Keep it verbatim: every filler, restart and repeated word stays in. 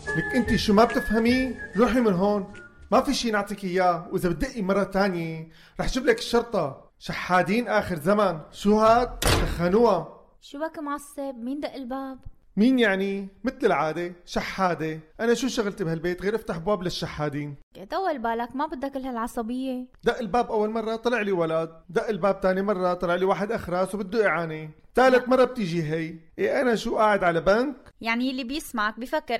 لك انت شو ما بتفهمي؟ روحي من هون، ما في شي نعطيك اياه، واذا بتدقي مرة تانية رح جيب لك الشرطة. شحادين اخر زمن، شو هاد؟ دخنوها. شو بك معصب؟ مين دق الباب؟ مين يعني؟ مثل العادة شحادة، انا شو شغلتي بهالبيت غير افتح باب للشحادين؟ طول بالك، ما بدك كل هالعصبية. دق الباب اول مرة طلع لي ولد، دق الباب تاني مرة طلع لي واحد اخرس وبده اعاني، ثالث مرة بتيجي هي. ايه انا شو قاعد على بنك؟ يعني اللي بيسمعك بفكر